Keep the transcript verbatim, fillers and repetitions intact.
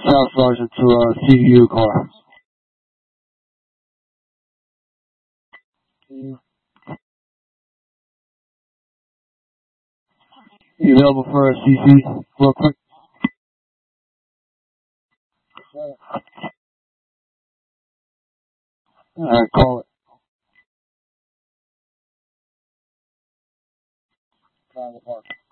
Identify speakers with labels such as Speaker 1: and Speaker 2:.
Speaker 1: Staff Sergeant to a C V U car. You available for a C C real quick? Alright, call it. Five o'clock.